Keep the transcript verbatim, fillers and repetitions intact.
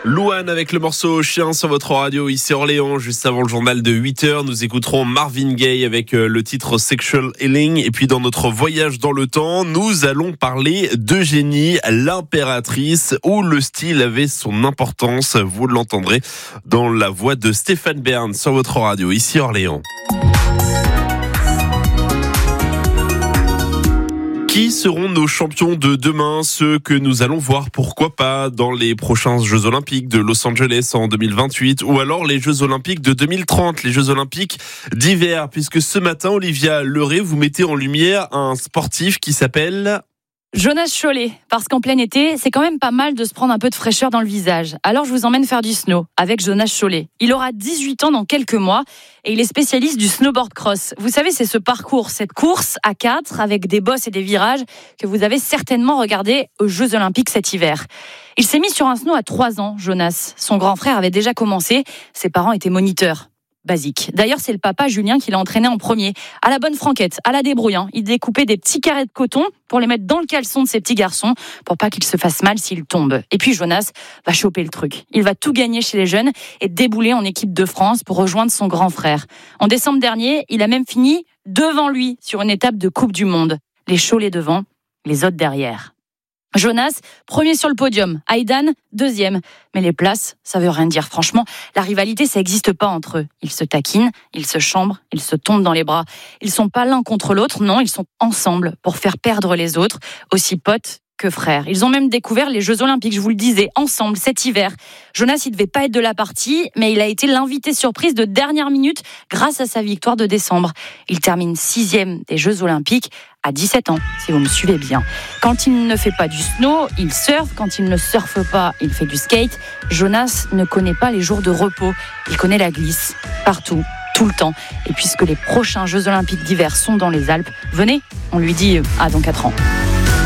Louane avec le morceau Chien sur votre radio ici Orléans. Juste avant le journal de huit heures, nous écouterons Marvin Gaye avec le titre Sexual Healing. Et puis dans notre voyage dans le temps, nous allons parler d'Eugénie, l'impératrice, où le style avait son importance. Vous l'entendrez dans la voix de Stéphane Bern sur votre radio ici Orléans. Qui seront nos champions de demain, ceux que nous allons voir, pourquoi pas, dans les prochains Jeux Olympiques de Los Angeles en deux mille vingt-huit, ou alors les Jeux Olympiques de deux mille trente, les Jeux Olympiques d'hiver, puisque ce matin, Olivia Leray, vous mettez en lumière un sportif qui s'appelle... Jonas Chollet, parce qu'en plein été, c'est quand même pas mal de se prendre un peu de fraîcheur dans le visage. Alors je vous emmène faire du snow avec Jonas Chollet. Il aura dix-huit ans dans quelques mois et il est spécialiste du snowboard cross. Vous savez, c'est ce parcours, cette course à quatre avec des bosses et des virages que vous avez certainement regardé aux Jeux Olympiques cet hiver. Il s'est mis sur un snow à trois ans, Jonas. Son grand frère avait déjà commencé, ses parents étaient moniteurs. Basique. D'ailleurs, c'est le papa Julien qui l'a entraîné en premier. À la bonne franquette, à la débrouille. Hein. Il découpait des petits carrés de coton pour les mettre dans le caleçon de ses petits garçons pour pas qu'ils se fassent mal s'ils tombent. Et puis Jonas va choper le truc. Il va tout gagner chez les jeunes et débouler en équipe de France pour rejoindre son grand frère. En décembre dernier, il a même fini devant lui sur une étape de Coupe du Monde. Les Chollets devant, les autres derrière. Jonas, premier sur le podium. Aydan, deuxième. Mais les places, ça veut rien dire. Franchement, la rivalité, ça n'existe pas entre eux. Ils se taquinent, ils se chambrent, ils se tombent dans les bras. Ils sont pas l'un contre l'autre, non, ils sont ensemble pour faire perdre les autres, aussi potes que frères. Ils ont même découvert les Jeux Olympiques, je vous le disais, ensemble cet hiver. Jonas, il devait pas être de la partie, mais il a été l'invité surprise de dernière minute grâce à sa victoire de décembre. Il termine sixième des Jeux Olympiques à dix-sept ans, si vous me suivez bien. Quand il ne fait pas du snow, il surfe. Quand il ne surfe pas, il fait du skate. Jonas ne connaît pas les jours de repos. Il connaît la glisse, partout, tout le temps. Et puisque les prochains Jeux Olympiques d'hiver sont dans les Alpes, venez, on lui dit à dans quatre ans.